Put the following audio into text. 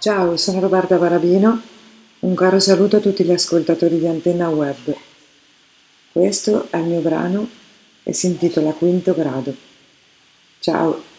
Ciao, sono Roberta Barabino. Un caro saluto a tutti gli ascoltatori di Antenna Web. Questo è il mio brano e si intitola Quinto Grado. Ciao!